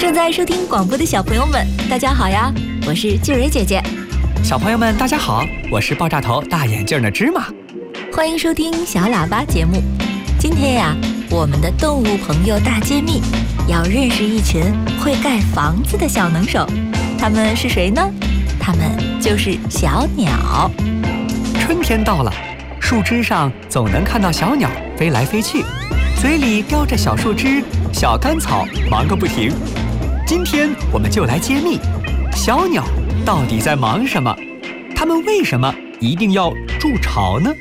正在收听广播的小朋友们，大家好呀，我是静蕊姐姐。 小朋友们，大家好，我是爆炸头大眼镜的芝麻。 欢迎收听小喇叭节目。今天呀，我们的动物朋友大揭秘，要认识一群会盖房子的小能手。他们是谁呢？他们就是小鸟。 春天到了，树枝上总能看到小鸟飞来飞去，嘴里叼着小树枝、小干草，忙个不停。今天我们就来揭秘，小鸟到底在忙什么？它们为什么一定要筑巢呢？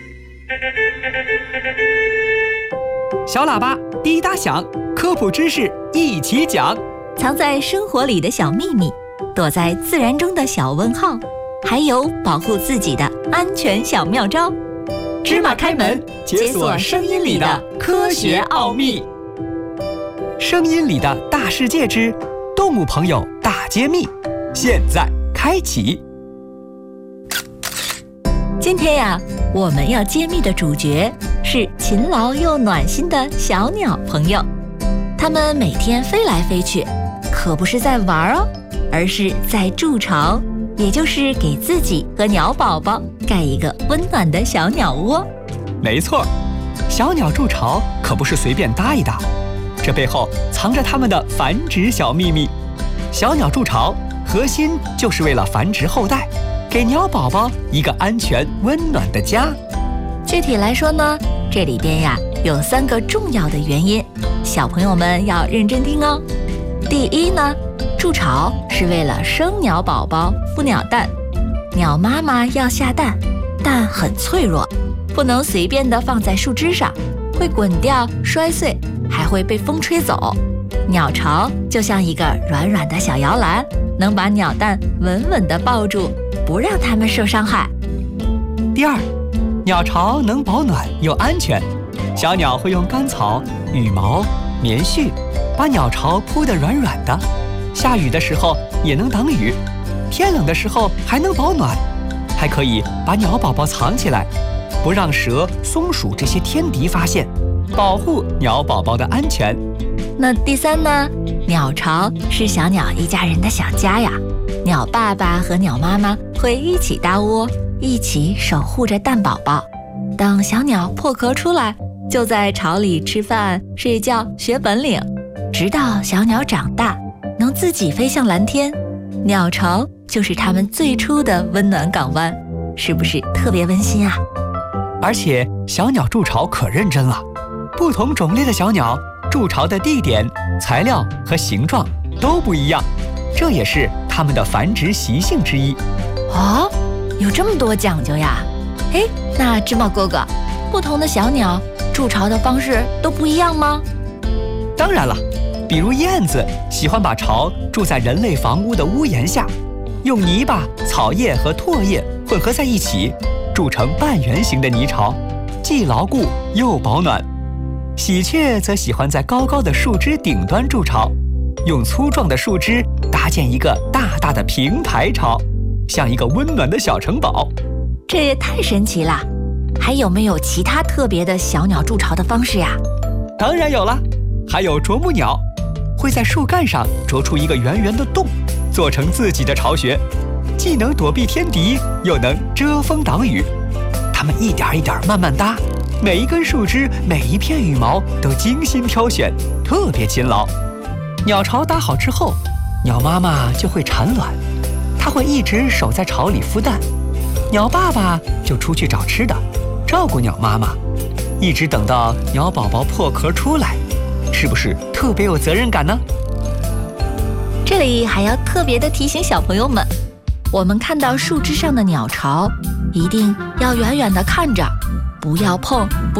小喇叭滴答响，科普知识一起讲。 藏在生活里的小秘密，躲在自然中的小问号，还有保护自己的安全小妙招。 芝麻开门，解锁声音里的科学奥秘。声音里的大世界之动物朋友大揭秘，现在开启。 今天呀，我们要揭秘的主角是勤劳又暖心的小鸟朋友。它们每天飞来飞去，可不是在玩哦，而是在筑巢，也就是给自己和鸟宝宝盖一个温暖的小鸟窝。 没错，小鸟筑巢可不是随便搭一搭，这背后藏着它们的繁殖小秘密。小鸟筑巢核心就是为了繁殖后代，给鸟宝宝一个安全温暖的家。 具体来说呢，这里边呀有3个重要的原因，小朋友们要认真听哦。第一呢，筑巢是为了生鸟宝宝孵鸟蛋。鸟妈妈要下蛋，蛋很脆弱，不能随便的放在树枝上，会滚掉摔碎，还会被风吹走。鸟巢就像一个软软的小摇篮，能把鸟蛋稳稳地抱住，不让它们受伤害。 第二，鸟巢能保暖又安全，小鸟会用干草、羽毛、棉絮把鸟巢铺得软软的，下雨的时候也能挡雨，天冷的时候还能保暖，还可以把鸟宝宝藏起来，不让蛇、松鼠这些天敌发现，保护鸟宝宝的安全。 那第3呢，鸟巢是小鸟一家人的小家呀，鸟爸爸和鸟妈妈会一起搭窝，一起守护着蛋宝宝。等小鸟破壳出来，就在巢里吃饭、睡觉、学本领，直到小鸟长大，能自己飞向蓝天。鸟巢就是它们最初的温暖港湾，是不是特别温馨啊？ 而且小鸟筑巢可认真了，不同种类的小鸟筑巢的地点、材料和形状都不一样，这也是它们的繁殖习性之一。 哦，有这么多讲究呀？哎，那芝麻哥哥，不同的小鸟筑巢的方式都不一样吗？ 当然了，比如燕子喜欢把巢筑在人类房屋的屋檐下，用泥巴、草叶和唾液混合在一起，筑成半圆形的泥巢，既牢固又保暖。喜鹊则喜欢在高高的树枝顶端筑巢，用粗壮的树枝搭建一个大大的平排巢，像一个温暖的小城堡。 这也太神奇了！还有没有其他特别的小鸟筑巢的方式呀？ 当然有了，还有啄木鸟，会在树干上啄出一个圆圆的洞，做成自己的巢穴，既能躲避天敌，又能遮风挡雨。它们一点一点慢慢搭，每一根树枝、每一片羽毛都精心挑选，特别勤劳。鸟巢搭好之后，鸟妈妈就会产卵，它会一直守在巢里孵蛋，鸟爸爸就出去找吃的，照顾鸟妈妈，一直等到鸟宝宝破壳出来，是不是特别有责任感呢？ 这里还要特别的提醒小朋友们，我们看到树枝上的鸟巢，一定要远远地看着，不要碰，